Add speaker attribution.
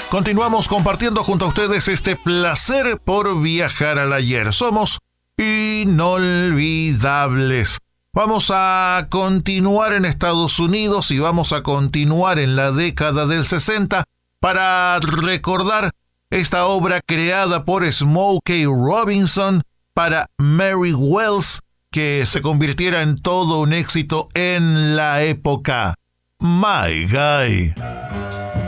Speaker 1: Continuamos compartiendo junto a ustedes este placer por viajar al ayer. Somos inolvidables. Vamos a continuar en Estados Unidos y vamos a continuar en la década del 60 para recordar esta obra creada por Smokey Robinson para Mary Wells, que se convirtiera en todo un éxito en la época. My Guy.